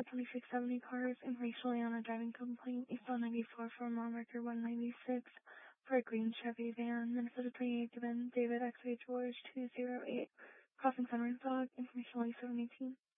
2670 cars. Information on a driving complaint. East 94 for mile marker 196 for a green Chevy van. Minnesota 28 given David XH George 208. Crossing Sunrise Dog. Information 718.